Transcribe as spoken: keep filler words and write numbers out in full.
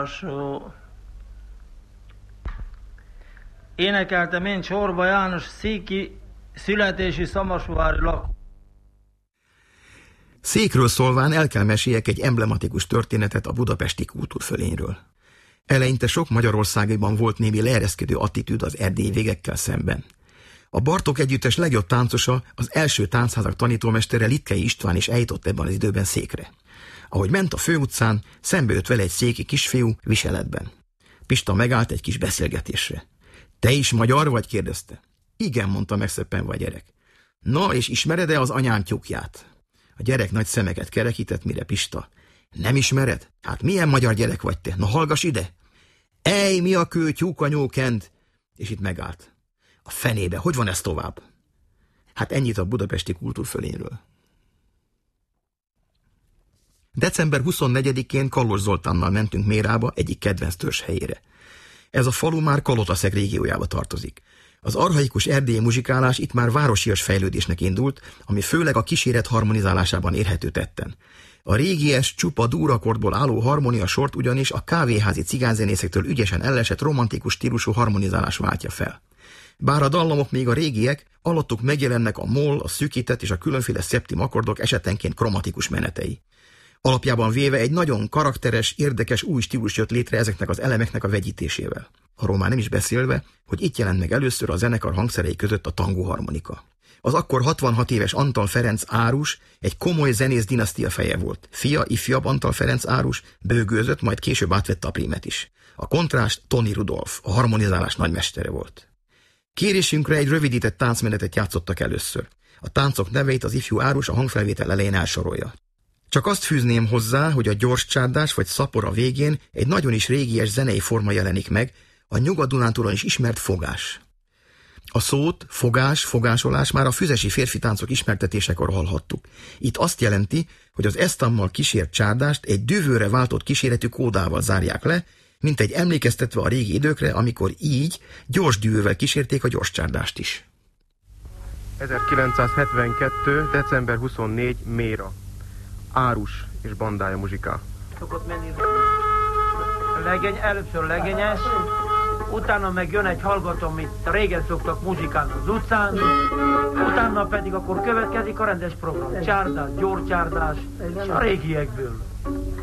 alsó. Énekeltem én Csorba János, széki születési szamosvári lakó. Székről szólván el kell meséljek egy emblematikus történetet a budapesti kultúrfölényről. Eleinte sok Magyarországban volt némi leereszkedő attitűd az erdélyi végekkel szemben. A Bartók együttes legjobb táncosa, az első táncházak tanítómestere Litkei István is eljutott ebben az időben Székre. Ahogy ment a főutcán, szembe jött vele egy széki kisfiú viseletben. Pista megállt egy kis beszélgetésre. Te is magyar vagy? Kérdezte. Igen, mondta megszöppenve a gyerek. Na, és ismered-e az anyám tyúkját? A gyerek nagy szemeket kerekített, mire Pista. Nem ismered? Hát milyen magyar gyerek vagy te? Na hallgass ide! Ej, mi a kő, tyúkanyókent! És itt megállt. A fenébe, hogy van ez tovább? Hát ennyit a budapesti kultúrfölényről. december huszonnegyedikén Kallos Zoltánnal mentünk Mérába, egyik kedvenc törzshelyére. Ez a falu már Kalotaszeg régiójába tartozik. Az archaikus erdélyi muzsikálás itt már városias fejlődésnek indult, ami főleg a kíséret harmonizálásában érhető tetten. A régies, csupa dúrakordból álló harmónia sort ugyanis a kávéházi cigányzenészektől ügyesen ellesett romantikus stílusú harmonizálás váltja fel. Bár a dallamok még a régiek, alattuk megjelennek a moll, a szűkített és a különféle szeptim akkordok esetenként kromatikus menetei. Alapjában véve egy nagyon karakteres, érdekes új stílus jött létre ezeknek az elemeknek a vegyítésével. Arról már nem is beszélve, hogy itt jelent meg először a zenekar hangszerei között a tangóharmonika. Az akkor hatvanhat éves Antal Ferenc árus egy komoly zenész dinasztia feje volt. Fia, ifjabb Antal Ferenc árus bőgőzött, majd később átvette a prímet is. A kontrást Toni Rudolf, a harmonizálás nagymestere volt. Kérésünkre egy rövidített táncmenetet játszottak először. A táncok neveit az ifjú árus a hangfelvétel elején elsorolja. Csak azt fűzném hozzá, hogy a gyors csárdás vagy szapora végén egy nagyon is régies zenei forma jelenik meg, a Nyugat-Dunántúlon is ismert fogás. A szót, fogás, fogásolás már a füzesi férfi táncok ismertetésekor hallhattuk. Itt azt jelenti, hogy az esztammal kísért csárdást egy dühőre váltott kíséretű kódával zárják le, mint egy emlékeztetve a régi időkre, amikor így gyors dühővel kísérték a gyors csárdást is. ezerkilencszázhetvenkettő. december huszonnégyedike. Méra. Árus és bandája muzsikál. Szokott menni legeny, először legényes, utána meg jön egy hallgató, amit régen szoktak muzsikálni az utcán, utána pedig akkor következik a rendes program. Csárdás, gyors csárdás, és a régiekből.